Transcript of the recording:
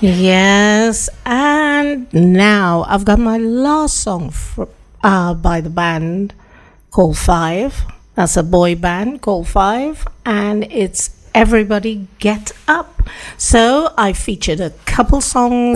Yes, and now I've got my last song by the band called Five. That's a boy band called Five, and it's Everybody Get Up. So I featured a couple songs